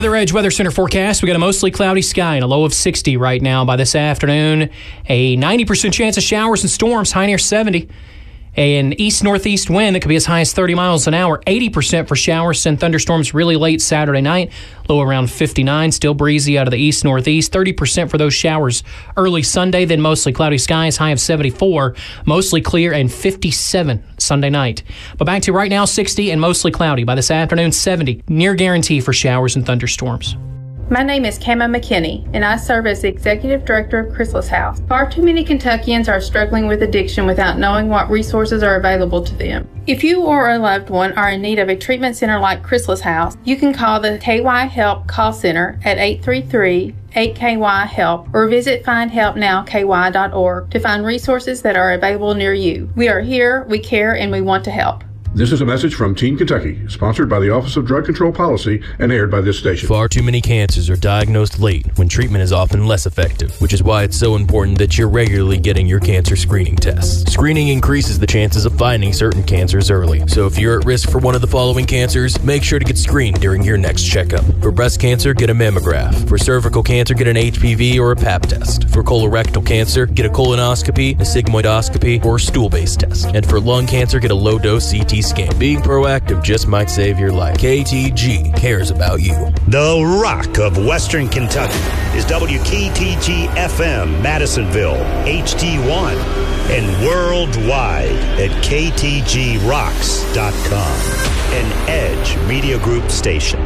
Weather Edge Weather Center forecast. We got a mostly cloudy sky and a low of 60 right now. By this afternoon, a 90% chance of showers and storms, high near 70. An east-northeast wind that could be as high as 30 miles an hour. 80% for showers and thunderstorms really late Saturday night. Low around 59. Still breezy out of the east-northeast. 30% for those showers early Sunday. Then mostly cloudy skies. High of 74. Mostly clear and 57 Sunday night. But back to right now, 60 and mostly cloudy. By this afternoon, 70. Near guarantee for showers and thunderstorms. My name is Kama McKinney, and I serve as the Executive Director of Chrysalis House. Far too many Kentuckians are struggling with addiction without knowing what resources are available to them. If you or a loved one are in need of a treatment center like Chrysalis House, you can call the KY Help call center at 833-8KY-HELP or visit findhelpnowky.org to find resources that are available near you. We are here, we care, and we want to help. This is a message from Teen Kentucky, sponsored by the Office of Drug Control Policy and aired by this station. Far too many cancers are diagnosed late when treatment is often less effective, which is why it's so important that you're regularly getting your cancer screening tests. Screening increases the chances of finding certain cancers early. So if you're at risk for one of the following cancers, make sure to get screened during your next checkup. For breast cancer, get a mammograph. For cervical cancer, get an HPV or a Pap test. For colorectal cancer, get a colonoscopy, a sigmoidoscopy, or a stool-based test. And for lung cancer, get a low-dose CT scan. Being proactive just might save your life. KTG cares about you. The Rock of Western Kentucky is WKTG FM Madisonville, HD1, and worldwide at KTGRocks.com. An Edge Media Group station.